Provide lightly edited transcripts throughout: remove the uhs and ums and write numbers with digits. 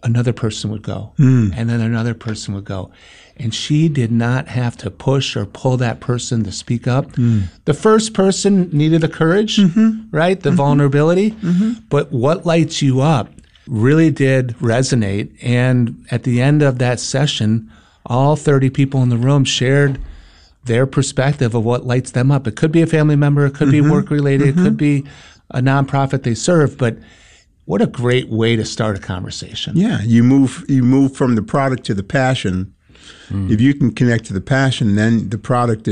another person would go, and then another person would go. And she did not have to push or pull that person to speak up. The first person needed the courage, right? The vulnerability. But what lights you up really did resonate. And at the end of that session, all 30 people in the room shared their perspective of what lights them up. It could be a family member, it could be work-related, it could be a nonprofit they serve, but what a great way to start a conversation. Yeah, you move from the product to the passion. If you can connect to the passion, then the product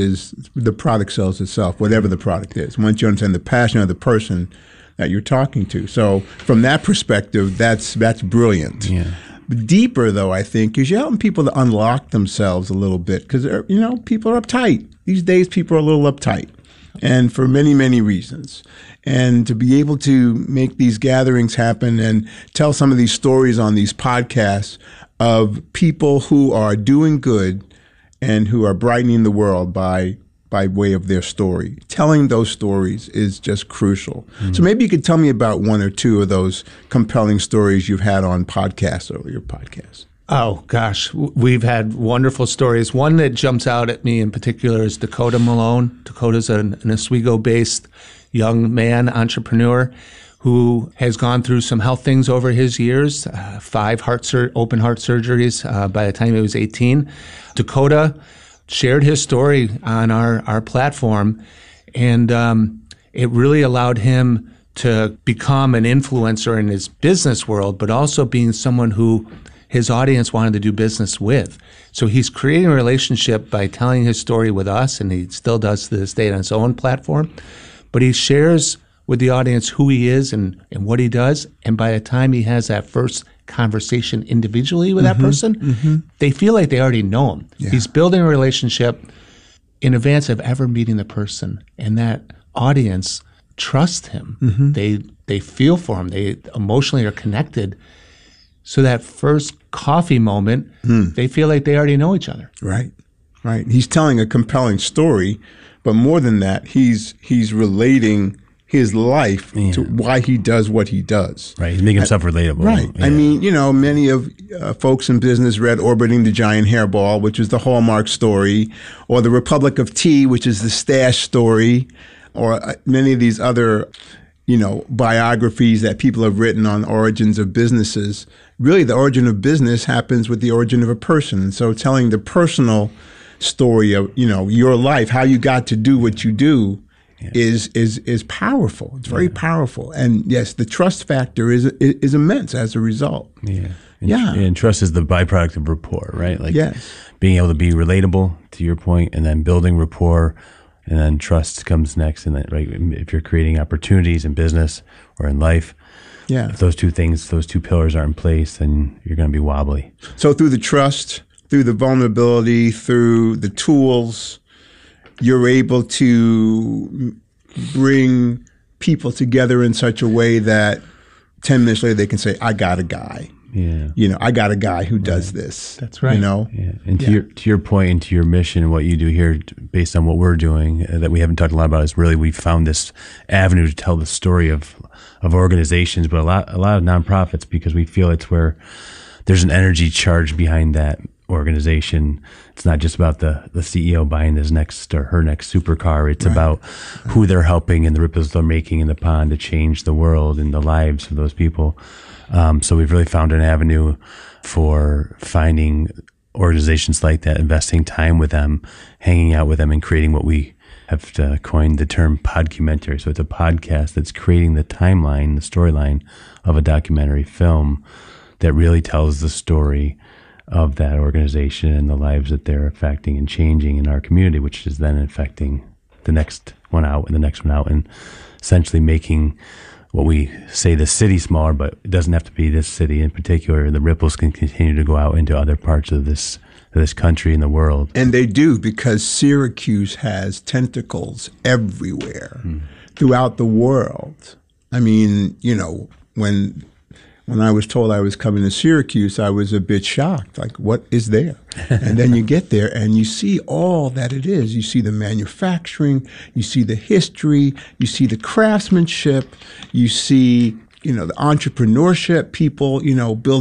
sells itself, whatever the product is. Once you understand the passion of the person that you're talking to. So from that perspective, that's brilliant. Yeah. Deeper, though, I think, is you're helping people to unlock themselves a little bit because, people are uptight. These days, people are a little uptight, and for many, many reasons. And to be able to make these gatherings happen and tell some of these stories on these podcasts of people who are doing good and who are brightening the world by way of their story. Telling those stories is just crucial. So maybe you could tell me about one or two of those compelling stories you've had on podcasts or your podcast. Oh, gosh. We've had wonderful stories. One that jumps out at me in particular is Dakota Malone. Dakota's an Oswego-based young man, entrepreneur, who has gone through some health things over his years, 5 open heart surgeries by the time he was 18. Dakota shared his story on our platform, and it really allowed him to become an influencer in his business world, but also being someone who his audience wanted to do business with. So he's creating a relationship by telling his story with us, and he still does to this day on his own platform, but he shares with the audience who he is and what he does, and by the time he has that first conversation individually with that person, they feel like they already know him. Yeah. He's building a relationship in advance of ever meeting the person, and that audience trusts him. They feel for him. They emotionally are connected. So that first coffee moment, they feel like they already know each other. Right. He's telling a compelling story, but more than that, he's relating his life to why he does what he does. Right. He's making himself relatable. Right. Yeah. I mean, many of folks in business read Orbiting the Giant Hairball, which is the Hallmark story, or The Republic of Tea, which is the Stash story, or many of these other, biographies that people have written on origins of businesses. Really, the origin of business happens with the origin of a person. And so telling the personal story of, your life, how you got to do what you do, is powerful. It's very powerful. And yes, the trust factor is immense as a result. And trust is the byproduct of rapport, right? Like being able to be relatable, to your point, and then building rapport, and then trust comes next. And then, right, if you're creating opportunities in business or in life, if those two pillars are in place, then you're going to be wobbly. So through the trust, through the vulnerability, through the tools, you're able to bring people together in such a way that 10 minutes later they can say, I got a guy. I got a guy who does this. That's right. And to your point and to your mission and what you do here, based on what we're doing, that we haven't talked a lot about, is really we've found this avenue to tell the story of organizations, but a lot of nonprofits, because we feel it's where there's an energy charge behind that organization. It's not just about the CEO buying his next or her next supercar. It's about who they're helping and the ripples they're making in the pond to change the world and the lives of those people. So we've really found an avenue for finding organizations like that, investing time with them, hanging out with them, and creating what we have coined the term podcumentary. So it's a podcast that's creating the timeline, the storyline of a documentary film that really tells the story of that organization and the lives that they're affecting and changing in our community, which is then affecting the next one out and the next one out, and essentially making what we say the city smaller, but it doesn't have to be this city in particular. The ripples can continue to go out into other parts of this country and the world. And they do, because Syracuse has tentacles everywhere throughout the world. I mean, when I was told I was coming to Syracuse, I was a bit shocked. Like, what is there? And then you get there and you see all that it is. You see the manufacturing, you see the history, you see the craftsmanship, you see, the entrepreneurship, people, building